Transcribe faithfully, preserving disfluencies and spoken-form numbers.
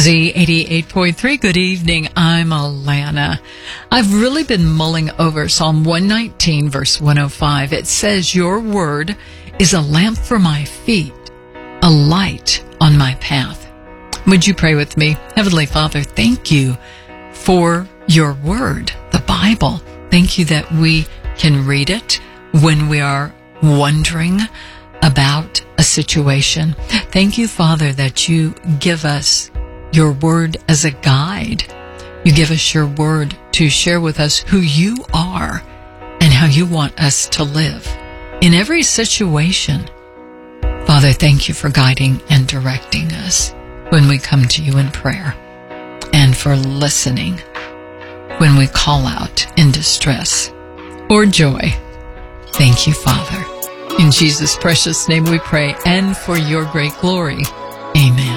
Z eighty-eight point three. Good evening. I'm Alana. I've really been mulling over Psalm one nineteen, verse one oh five. It says, "Your word is a lamp for my feet, a light on my path." Would you pray with me? Heavenly Father, thank you for your word, the Bible. Thank you that we can read it when we are wondering about a situation. Thank you, Father, that you give us your word as a guide. You give us your word to share with us who you are and how you want us to live in every situation. Father, thank you for guiding and directing us when we come to you in prayer, and for listening when we call out in distress or joy. Thank you, Father. In Jesus' precious name we pray, and for your great glory. Amen.